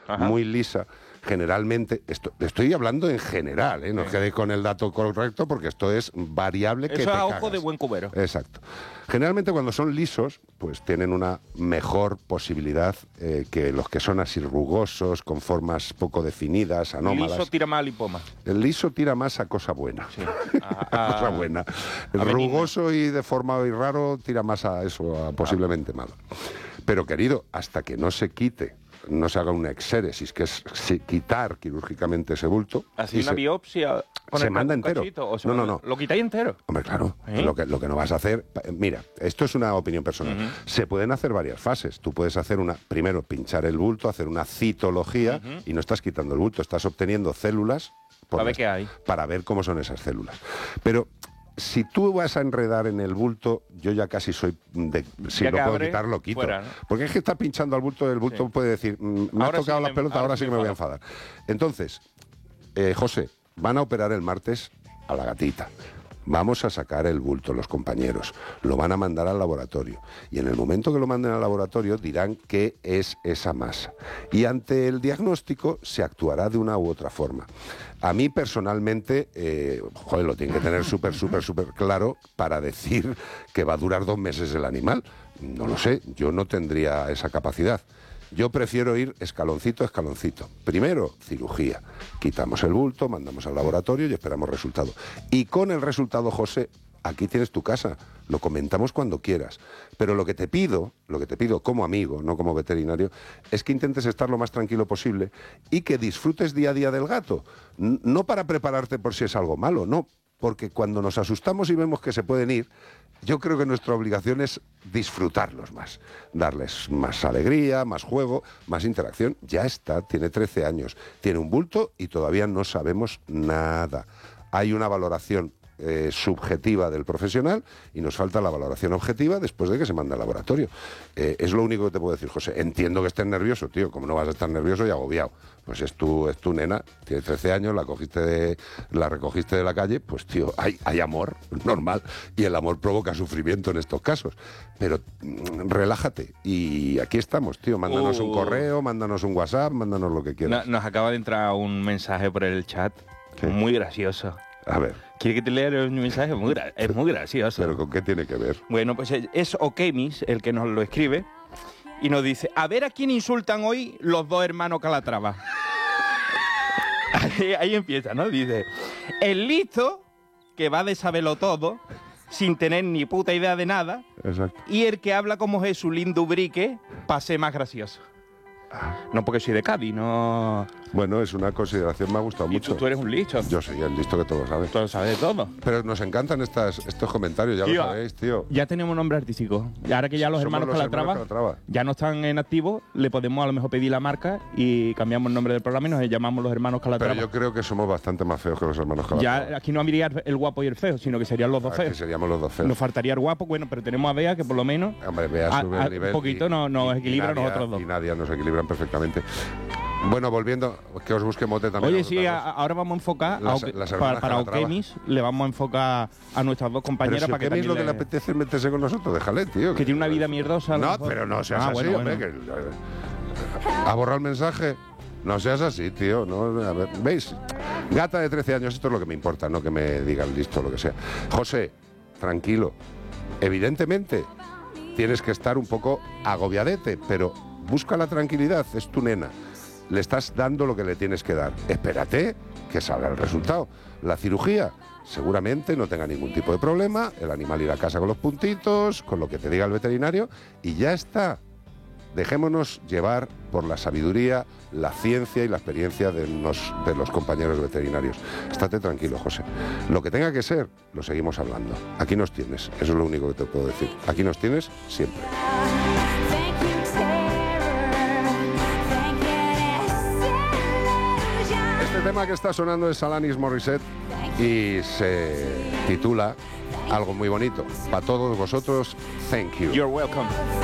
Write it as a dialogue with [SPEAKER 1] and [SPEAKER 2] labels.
[SPEAKER 1] muy lisa, generalmente, estoy hablando en general, no os quedéis con el dato correcto porque esto es variable que te
[SPEAKER 2] Eso a
[SPEAKER 1] cagas.
[SPEAKER 2] ojo de buen cubero.
[SPEAKER 1] Exacto. Generalmente cuando son lisos, pues tienen una mejor posibilidad que los que son así rugosos, con formas poco definidas, anómalas.
[SPEAKER 2] Liso tira más lipoma.
[SPEAKER 1] El liso tira más a cosa buena.
[SPEAKER 2] Sí.
[SPEAKER 1] A cosa buena. El rugoso y deformado y raro tira más a eso, a posiblemente malo. Pero querido, hasta que no se quite, no se haga una exéresis, que es quitar quirúrgicamente ese bulto.
[SPEAKER 2] Así una biopsia con
[SPEAKER 1] se manda entero.
[SPEAKER 2] Cachito,
[SPEAKER 1] No.
[SPEAKER 2] ¿Lo quitáis entero?
[SPEAKER 1] Hombre, claro. Lo que no vas a hacer... Mira, esto es una opinión personal. Se pueden hacer varias fases. Tú puedes hacer primero pinchar el bulto, hacer una citología, y no estás quitando el bulto, estás obteniendo células
[SPEAKER 2] para ver qué hay.
[SPEAKER 1] Para ver cómo son esas células. Pero si tú vas a enredar en el bulto, yo ya casi soy de... Si lo puedo quitar, lo quito. Fuera, ¿no? Porque es que está pinchando al bulto, el bulto puede decir, me has tocado las pelotas, ahora sí que me voy a enfadar. Entonces, José, van a operar el martes a la gatita. Vamos a sacar el bulto, los compañeros. Lo van a mandar al laboratorio. Y en el momento que lo manden al laboratorio dirán qué es esa masa. Y ante el diagnóstico se actuará de una u otra forma. A mí personalmente, lo tienen que tener súper claro para decir que va a durar 2 meses el animal. No lo sé, yo no tendría esa capacidad. Yo prefiero ir escaloncito a escaloncito. Primero, cirugía. Quitamos el bulto, mandamos al laboratorio y esperamos resultado. Y con el resultado, José, aquí tienes tu casa. Lo comentamos cuando quieras. Pero lo que te pido como amigo, no como veterinario, es que intentes estar lo más tranquilo posible y que disfrutes día a día del gato. No para prepararte por si es algo malo, no. Porque cuando nos asustamos y vemos que se pueden ir, yo creo que nuestra obligación es disfrutarlos más, darles más alegría, más juego, más interacción. Ya está, tiene 13 años, tiene un bulto y todavía no sabemos nada. Hay una valoración subjetiva del profesional y nos falta la valoración objetiva después de que se manda al laboratorio. Es lo único que te puedo decir, José. Entiendo que estés nervioso, tío, como no vas a estar nervioso y agobiado. Pues es tu nena, tiene 13 años, la recogiste de la calle, pues tío, hay amor, normal, y el amor provoca sufrimiento en estos casos. Pero relájate, y aquí estamos, tío, mándanos un correo, mándanos un WhatsApp, mándanos lo que quieras.
[SPEAKER 2] Nos acaba de entrar un mensaje por el chat, muy gracioso.
[SPEAKER 1] A ver.
[SPEAKER 2] ¿Quiere que te lea el mensaje? Es muy gracioso.
[SPEAKER 1] ¿Pero con qué tiene que ver?
[SPEAKER 2] Bueno, pues es Okemis el que nos lo escribe y nos dice, a ver a quién insultan hoy los 2 hermanos Calatrava. ahí empieza, ¿no? Dice, el listo, que va de saberlo todo, sin tener ni puta idea de nada.
[SPEAKER 1] Exacto.
[SPEAKER 2] Y el que habla como Jesulín Dubrique, para ser más gracioso. No porque soy de Cádiz, no...
[SPEAKER 1] Bueno, es una consideración, me ha gustado mucho.
[SPEAKER 2] Tú eres un listo.
[SPEAKER 1] Yo soy el listo que todo sabe.
[SPEAKER 2] Todo sabe de todo.
[SPEAKER 1] Pero nos encantan estos comentarios, ya lo sabéis, tío.
[SPEAKER 2] Ya tenemos nombre artístico. Y ahora que ya los hermanos Calatrava ya no están en activo, le podemos a lo mejor pedir la marca y cambiamos el nombre del programa y nos llamamos los hermanos Calatrava.
[SPEAKER 1] Pero yo creo que somos bastante más feos que los hermanos Calatrava.
[SPEAKER 2] Ya aquí no habría el guapo y el feo, sino que serían los dos feos.
[SPEAKER 1] Que seríamos los dos feos.
[SPEAKER 2] Nos faltaría el guapo, bueno, pero tenemos a Bea que por lo menos...
[SPEAKER 1] Hombre, Bea sube el nivel.
[SPEAKER 2] Un poquito nos equilibra a nosotros dos.
[SPEAKER 1] Y Nadia nos equilibran perfectamente. Bueno, volviendo, que os busque mote también.
[SPEAKER 2] Oye, sí, ahora vamos a enfocar para Okemis, le vamos a enfocar a nuestras 2 compañeras.
[SPEAKER 1] Pero si
[SPEAKER 2] para que
[SPEAKER 1] lo que le apetece meterse con nosotros, déjale, tío.
[SPEAKER 2] Que tiene una vida mierdosa.
[SPEAKER 1] No, pero no seas así, hombre. ¿Ha borrado el mensaje? No seas así, tío. No, a ver, ¿veis? Gata de 13 años, esto es lo que me importa, no que me digan listo, lo que sea. José, tranquilo. Evidentemente, tienes que estar un poco agobiadete, pero busca la tranquilidad, es tu nena. Le estás dando lo que le tienes que dar. Espérate que salga el resultado. La cirugía seguramente no tenga ningún tipo de problema, el animal irá a casa con los puntitos, con lo que te diga el veterinario, y ya está. Dejémonos llevar por la sabiduría, la ciencia y la experiencia de los compañeros veterinarios. Estate tranquilo, José. Lo que tenga que ser, lo seguimos hablando. Aquí nos tienes, eso es lo único que te puedo decir. Aquí nos tienes siempre. El tema que está sonando es Alanis Morissette y se titula algo muy bonito. Para todos vosotros, thank you.
[SPEAKER 2] You're welcome.